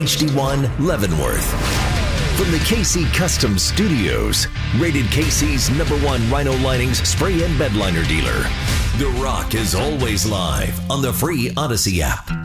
HD1 Leavenworth. From the KC Custom Studios, rated KC's #1 Rhino Linings spray and bed liner dealer. The Rock is always live on the free Odyssey app.